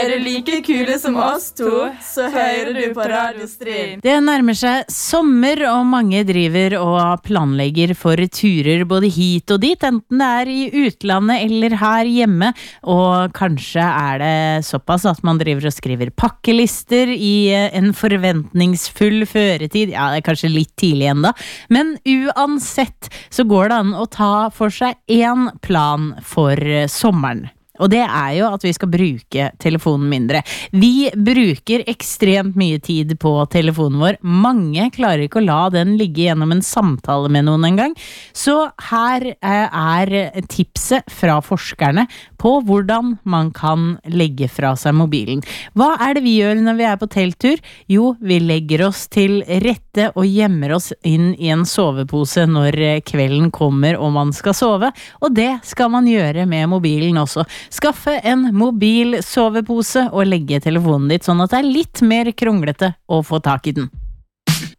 Er du like kule som oss to, så hører du på Radio Stryn. Det nærmer seg sommer, og mange driver og planlegger for turer både hit og dit, enten det er i utlandet eller her hjemme, og kanskje er det såpass at man driver og skriver pakkelister i en forventningsfull føretid. Ja, det er kanskje litt tidlig enda, men uansett så går det an å ta for seg en plan for sommeren. Og det er jo at vi skal bruke telefonen mindre. Vi bruker ekstremt mye tid på telefonen vår. Mange klarer ikke å la den ligge gjennom en samtale med noen en gang. Så her er tipset fra forskerne på hvordan man kan legge fra seg mobilen. Hva er det vi gjør når vi er på telttur? Jo, vi legger oss til rette og gjemmer oss inn i en sovepose når kvelden kommer og man skal sove. Og det skal man gjøre med mobilen også. Skaffe en mobil sovepose og legge telefonen ditt sånn at det er litt mer kronglete å få tak i den.